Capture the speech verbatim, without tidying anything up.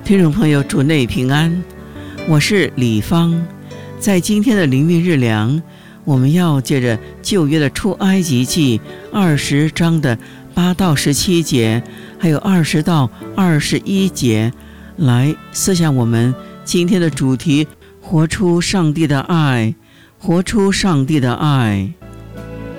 听众朋友，主内平安，我是李芳。在今天的灵命日粮，我们要借着旧约的出埃及记二十章的八到十七节，还有二十到二十一节，来思想我们今天的主题：活出上帝的爱，活出上帝的爱。